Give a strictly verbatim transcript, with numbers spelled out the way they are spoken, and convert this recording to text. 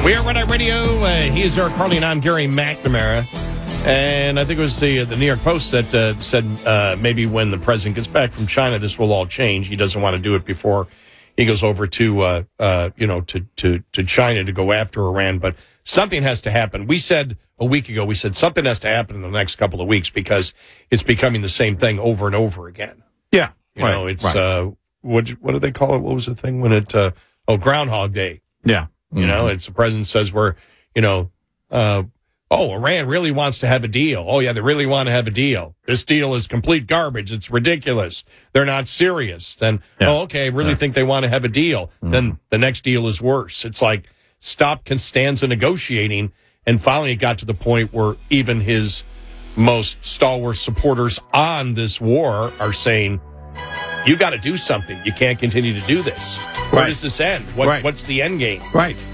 We are Red Eye Radio. Uh, he is Eric Carly, and I'm Gary McNamara. And I think it was the the New York Post that uh, said uh, maybe when the president gets back from China, this will all change. He doesn't want to do it before he goes over to uh, uh, you know to, to to China to go after Iran. But something has to happen. We said a week ago, we said something has to happen in the next couple of weeks because it's becoming the same thing over and over again. Yeah, you right, know, it's right. uh, what what do they call it? What was the thing when it? Uh, oh, Groundhog Day. Yeah. You mm-hmm. know, it's the president says we're, you know, uh, oh, Iran really wants to have a deal. Oh, yeah, they really want to have a deal. This deal is complete garbage. It's ridiculous. They're not serious. Then, yeah. oh, okay, I really yeah. think they want to have a deal. Mm-hmm. Then the next deal is worse. It's like stop Costanza negotiating. And finally it got to the point where even his most stalwart supporters on this war are saying, you got to do something. You can't continue to do this. Where right. does this end? What, right. What's the end game? Right.